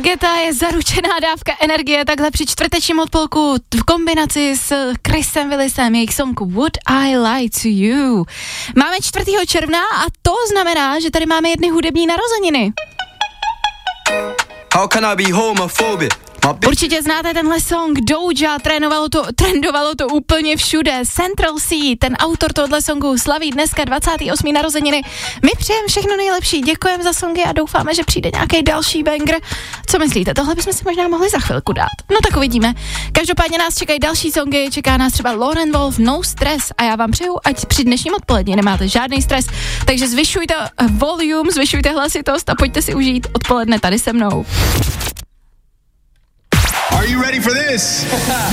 Guetta je zaručená dávka energie takhle při čtvrtečním odpolku v kombinaci s Chrisem Willisem, jejich song Would I Lie to You. Máme 4. června a to znamená, že tady máme jedny hudební narozeniny. How can I be homophobic? Určitě znáte tenhle song Doja, trendovalo to úplně všude. Central C, ten autor tohohle songu, slaví dneska 28. narozeniny. My přejeme všechno nejlepší, děkujeme za songy a doufáme, že přijde nějaký další banger. Co myslíte, tohle bychom si možná mohli za chvilku dát? No tak uvidíme. Každopádně nás čekají další songy, čeká nás třeba Lauren Wolf, No Stress a já vám přeju, ať při dnešním odpoledni nemáte žádný stres, takže zvyšujte volume, zvyšujte hlasitost a pojďte si užít odpoledne tady se mnou. Are you ready for this?